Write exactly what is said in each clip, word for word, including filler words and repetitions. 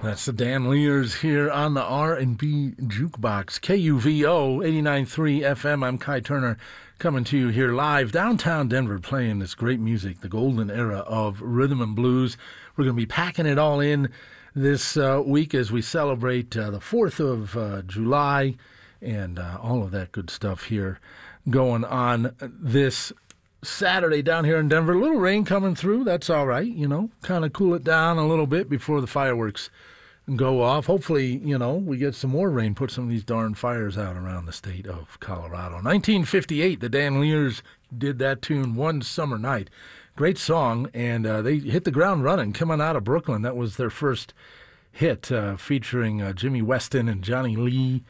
That's the Dan Lears here on the R and B Jukebox, K U V O eighty-nine point three F M. I'm Kai Turner coming to you here live downtown Denver playing this great music, the golden era of rhythm and blues. We're going to be packing it all in this uh, week as we celebrate uh, the fourth of uh, July and uh, all of that good stuff here going on this Saturday down here in Denver. A little rain coming through. That's all right, you know, kind of cool it down a little bit before the fireworks go off. Hopefully, you know, we get some more rain, put some of these darn fires out around the state of Colorado. nineteen fifty-eight, the Dan Lears did that tune, One Summer Night. Great song, and uh, they hit the ground running, coming out of Brooklyn. That was their first hit, uh, featuring uh, Jimmy Weston and Johnny Lee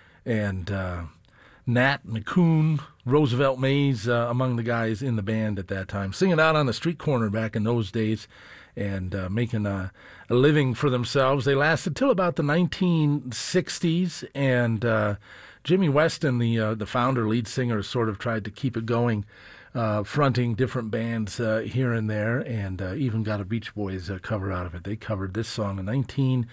and uh, Nat McCoon, Roosevelt Mays, uh, among the guys in the band at that time, singing out on the street corner back in those days and uh, making a, a living for themselves. They lasted till about the nineteen sixties, and uh, Jimmy Weston, the uh, the founder, lead singer, sort of tried to keep it going, uh, fronting different bands uh, here and there, and uh, even got a Beach Boys uh, cover out of it. They covered this song in nineteen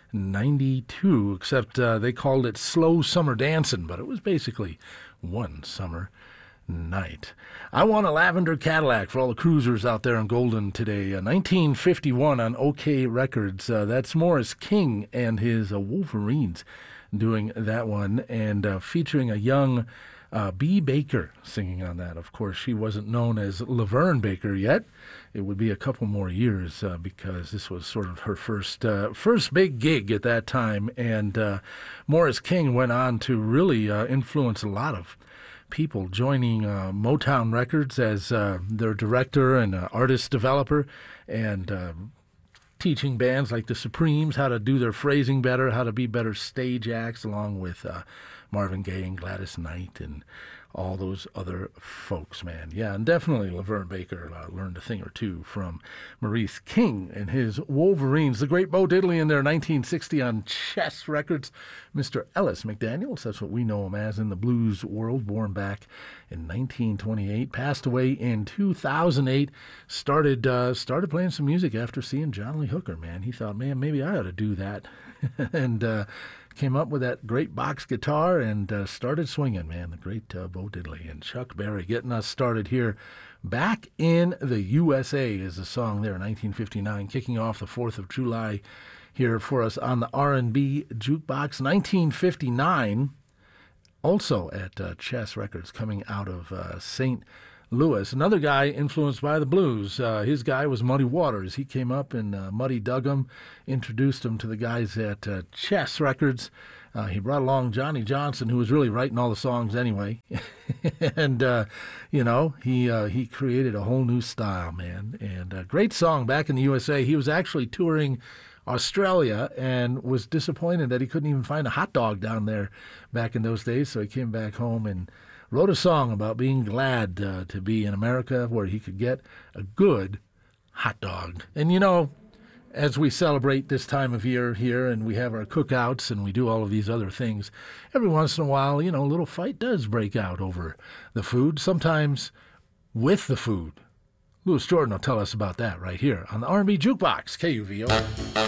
ninety-two, except uh, they called it Slow Summer Dancin', but it was basically One Summer Night. I Want a Lavender Cadillac for all the cruisers out there in Golden today. Uh, nineteen fifty-one on OK Records. Uh, that's Morris King and his uh, Wolverines doing that one, and uh, featuring a young uh, Bea Baker singing on that. Of course, she wasn't known as Laverne Baker yet. It would be a couple more years uh, because this was sort of her first uh, first big gig at that time. And uh, Morris King went on to really uh, influence a lot of people, joining uh, Motown Records as uh, their director and uh, artist developer, and uh, teaching bands like the Supremes how to do their phrasing better, how to be better stage acts, along with uh, Marvin Gaye and Gladys Knight and all those other folks, man. Yeah, and definitely Laverne Baker uh, learned a thing or two from Maurice King and his Wolverines. The great Bo Diddley in there, nineteen sixty on Chess Records. Mister Ellis McDaniels, that's what we know him as in the blues world, born back in nineteen twenty-eight, passed away in two thousand eight, started uh, started playing some music after seeing John Lee Hooker, man. He thought, man, maybe I ought to do that. and uh, came up with that great box guitar and uh, started swinging, man. The great uh, Bo Diddley and Chuck Berry getting us started here. Back in the U S A is the song there, nineteen fifty-nine, kicking off the fourth of July here for us on the R and B Jukebox. nineteen fifty-nine, also at uh, Chess Records, coming out of uh, Saint Louis. Another guy influenced by the blues. Uh, his guy was Muddy Waters. He came up and uh, Muddy dug him, introduced him to the guys at uh, Chess Records. Uh, he brought along Johnny Johnson, who was really writing all the songs anyway. and, uh, you know, he uh, he created a whole new style, man. And a great song back in the U S A. He was actually touring Australia and was disappointed that he couldn't even find a hot dog down there back in those days. So he came back home and wrote a song about being glad uh, to be in America where he could get a good hot dog. And, you know, as we celebrate this time of year here and we have our cookouts and we do all of these other things, every once in a while, you know, a little fight does break out over the food, sometimes with the food. Louis Jordan will tell us about that right here on the R and B Jukebox, K U V O.